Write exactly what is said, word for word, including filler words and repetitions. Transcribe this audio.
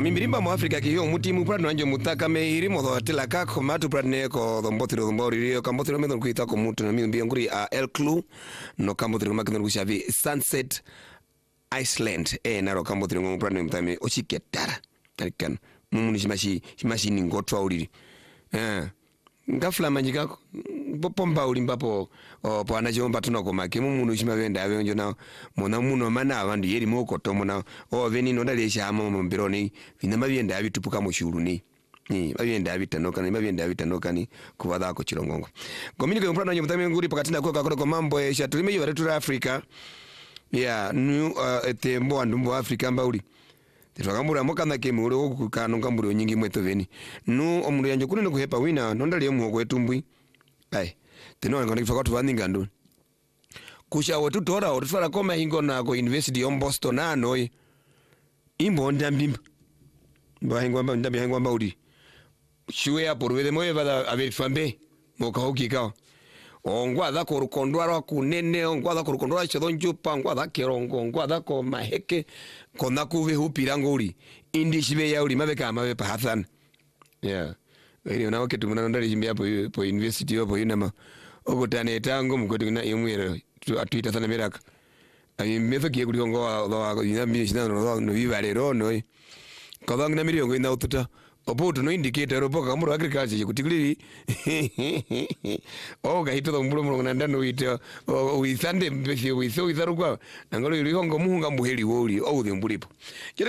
Amimirimba mu Africa kiyo mutimu pradno anjo mutaka me irimo do tela kako matu pradne ko do mbotiro do mbori ko mbotiro me do kuita ko mutu na mi mbi nguri a El Clu no kambotiro makino kushavi Sunset Iceland e naro kambotiro ngo pradno mtame ochiketara tarikan mumuni shimashi shimashi ni ngotwa uliri eh ngafla manjikako popomba ulimbapo po anachomba tunako make mumunu shimavenda avenjo na mona muno mana abandu yeri moko tomona o veni no dalesha amo mbironi vina mavyenda abitupuka mushuru ni ni mavyenda abitanoka ni mavyenda abitanoka ni kubada ko chirongongo gomini ko mprano nyumtame nguri pakatina ko kakoro ko mambo esha tulime yo retura Africa ya nu uh, etembo andumbo Africa mbauli Titwakamura mokana kemure okukano ngambure nyingi mweto veni nu omundu yanje kune no kuhepa wina nondali muhoko etumbwi ai tino ngone kifa kwatu vaninga ndo kusha wetu tora otufara koma hingo na ko university of Boston ano imbo ndambimba mba hingo mba ndambi hingo mba udi shuwe ya porwele moye vada averifambe moka hokika ongwa dha ko rukondwara kunene ongwa dha ko rukondwara chedonjo pangwa dha kerongo ongwa dha ko maheke kona kuve hupirango uli indi shibe ya uli mabeka mabe pahathan yeah eri ona oketu muna ndali jimbia po po university opo yinama ogotane tango mukoti na imwero atwita sana miraka ai mefa kiye kuli ngo wa yinambi shinano no vivalero no kadang na mirio ngina ututa opoto no indicator opo kamuro agriculture kutikuli o ga hito mbulo mbulo na ndano wite o wisande mbesi wiso wisaruka ngalo iri hongo muhunga mbuheli woli o udhe mbulipo